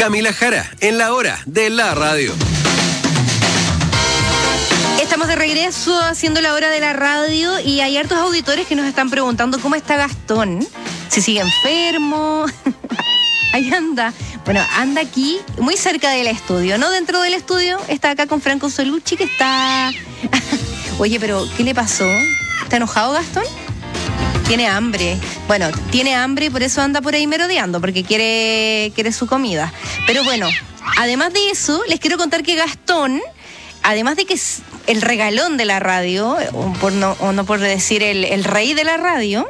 Camila Jara, en la hora de la radio. Estamos de regreso haciendo la hora de la radio y hay hartos auditores que nos están preguntando cómo está Gastón, si sigue enfermo. Ahí anda. Bueno, anda aquí, muy cerca del estudio, no dentro del estudio, está acá con Franco Solucci, que está... Oye, pero ¿qué le pasó? ¿Está enojado Gastón? Tiene hambre. Bueno, tiene hambre y por eso anda por ahí merodeando, porque quiere su comida. Pero bueno, además de eso, les quiero contar que Gastón, además de que es el regalón de la radio, o no por decir el rey de la radio,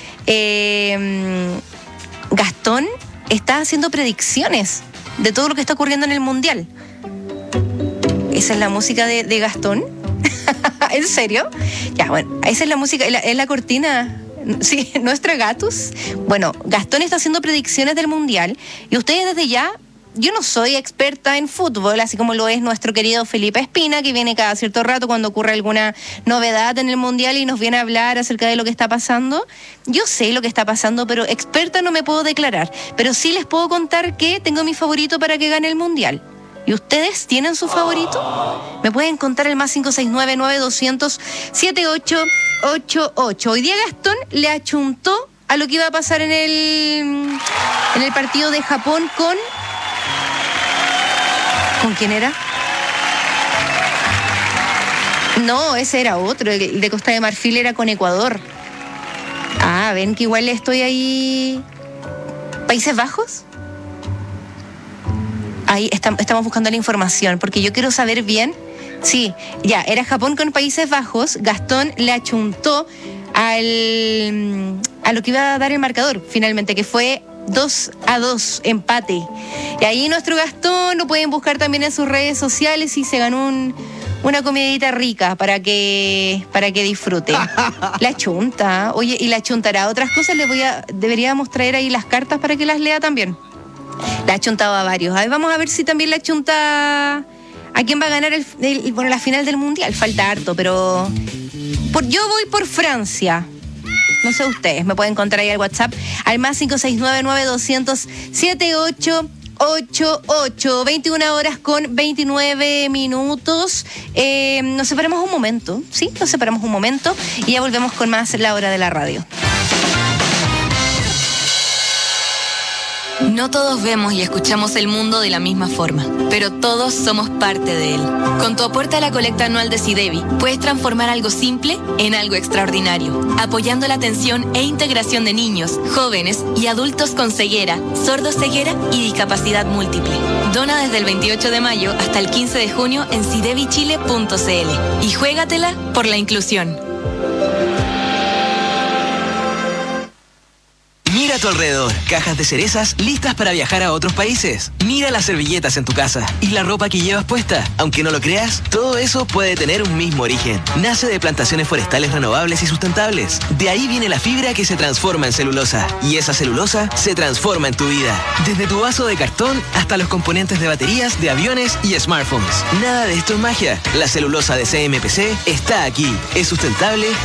Gastón está haciendo predicciones de todo lo que está ocurriendo en el Mundial. ¿Esa es la música de Gastón? ¿En serio? Ya, bueno, esa es la música, es la cortina... Sí, nuestra Gatus. Bueno, Gastón está haciendo predicciones del Mundial y ustedes desde ya, yo no soy experta en fútbol, así como lo es nuestro querido Felipe Espina, que viene cada cierto rato cuando ocurre alguna novedad en el Mundial y nos viene a hablar acerca de lo que está pasando. Yo sé lo que está pasando, pero experta no me puedo declarar. Pero sí les puedo contar que tengo mi favorito para que gane el Mundial. ¿Y ustedes tienen su favorito? Me pueden contar el más 569-9200-7888. Hoy día Gastón le achuntó a lo que iba a pasar en el partido de Japón con... ¿Con quién era? No, ese era otro. El de Costa de Marfil era con Ecuador. Ah, ven que igual estoy ahí... ¿Países Bajos? Ahí estamos buscando la información, porque yo quiero saber bien. Sí, ya, era Japón con Países Bajos. Gastón le achuntó a lo que iba a dar el marcador, finalmente, que fue 2-2, empate. Y ahí nuestro Gastón lo pueden buscar también en sus redes sociales y se ganó una comidita rica para que disfrute. La chunta, oye, y la chuntará otras cosas. Deberíamos traer ahí las cartas para que las lea también. La ha chuntado a varios. Ahí vamos a ver si también la chunta a quién va a ganar la final del Mundial. Falta harto, pero yo voy por Francia. No sé ustedes, me pueden encontrar ahí al WhatsApp al más 569-9200-7888. 21 horas con 29 minutos. Nos separamos un momento, ¿sí? Nos separamos un momento y ya volvemos con más La Hora de la Radio. No todos vemos y escuchamos el mundo de la misma forma, pero todos somos parte de él. Con tu aporte a la colecta anual de SIDEVI, puedes transformar algo simple en algo extraordinario, apoyando la atención e integración de niños, jóvenes y adultos con ceguera, sordoceguera y discapacidad múltiple. Dona desde el 28 de mayo hasta el 15 de junio en sidevichile.cl y juégatela por la inclusión. Mira a tu alrededor, cajas de cerezas listas para viajar a otros países. Mira las servilletas en tu casa y la ropa que llevas puesta. Aunque no lo creas, todo eso puede tener un mismo origen. Nace de plantaciones forestales renovables y sustentables. De ahí viene la fibra que se transforma en celulosa. Y esa celulosa se transforma en tu vida. Desde tu vaso de cartón hasta los componentes de baterías, de aviones y smartphones. Nada de esto es magia. La celulosa de CMPC está aquí. Es sustentable